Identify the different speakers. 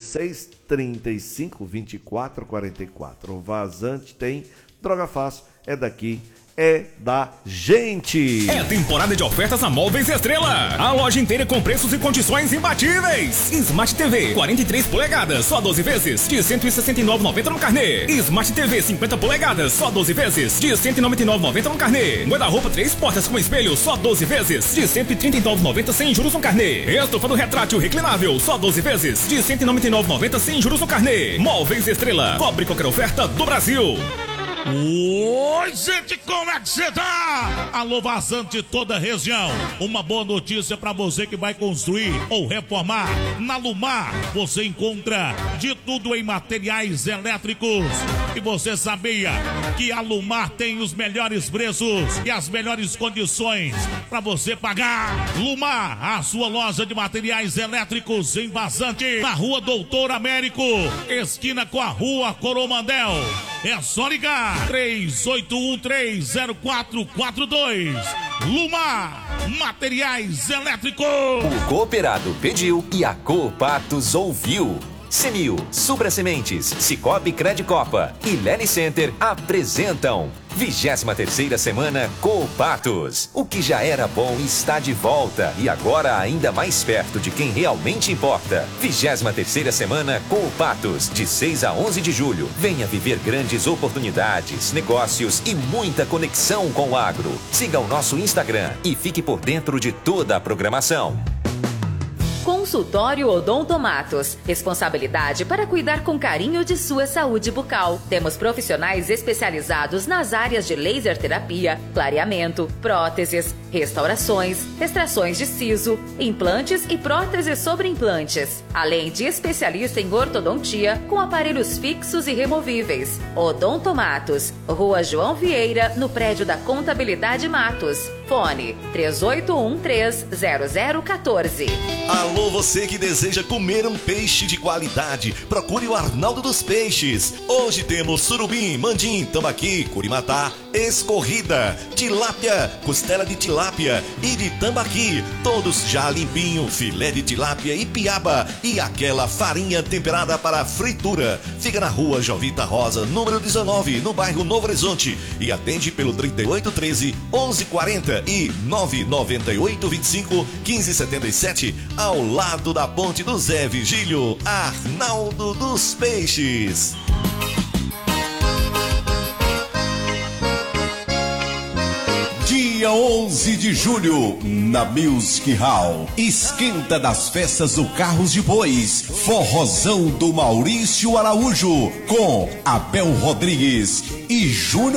Speaker 1: 3635-2444. O Vazante tem, Droga Fácil é daqui, é da gente.
Speaker 2: É temporada de ofertas na Móveis Estrela. A loja inteira com preços e condições imbatíveis. Smart TV 43 polegadas, só 12 vezes, de R$ 169,90 no carnê. Smart TV 50 polegadas, só 12 vezes, de R$ 199,90 no carnê. Guarda-roupa 3 portas com espelho, só 12 vezes, de R$ 139,90 sem juros no carnê. Estofa do retrátil reclinável, só 12 vezes, de R$ 199,90 sem juros no carnê. Móveis Estrela, cobre qualquer oferta do Brasil.
Speaker 3: Oi, gente, como é que você tá? Alô, Vazante de toda a região. Uma boa notícia pra você que vai construir ou reformar. Na Lumar, você encontra de tudo em materiais elétricos. E você sabia que a Lumar tem os melhores preços e as melhores condições pra você pagar? Lumar, a sua loja de materiais elétricos em Vazante, na Rua Doutor Américo, esquina com a Rua Coromandel. É só ligar 38130442. Lumar, materiais elétricos.
Speaker 4: O cooperado pediu e a Coopatos ouviu. Semil, Supra Sementes, Cicobi Credicopa e Lely Center apresentam 23ª Semana Coopatos. O que já era bom está de volta e agora ainda mais perto de quem realmente importa. 23ª Semana Coopatos, de 6 a 11 de julho. Venha viver grandes oportunidades, negócios e muita conexão com o agro. Siga o nosso Instagram e fique por dentro de toda a programação.
Speaker 5: Consultório Odontomatos. Responsabilidade para cuidar com carinho de sua saúde bucal. Temos profissionais especializados nas áreas de laser terapia, clareamento, próteses, restaurações, extrações de siso, implantes e próteses sobre implantes. Além de especialista em ortodontia com aparelhos fixos e removíveis. Odontomatos. Rua João Vieira, no prédio da Contabilidade Matos. Fone 38130014.
Speaker 6: Alô, você que deseja comer um peixe de qualidade, procure o Arnaldo dos Peixes. Hoje temos surubim, mandim, tambaqui, curimatá, escorrida, tilápia, costela de tilápia e de tambaqui, todos já limpinho, filé de tilápia e piaba e aquela farinha temperada para fritura. Fica na Rua Jovita Rosa, número 19, no bairro Novo Horizonte, e atende pelo 3813-1140 e 99825-1577, ao lado da ponte do Zé Vigílio. Arnaldo dos Peixes.
Speaker 7: Dia 11 de julho, na Music Hall, esquenta das festas do Carros de Bois, forrozão do Maurício Araújo, com Abel Rodrigues e Júnior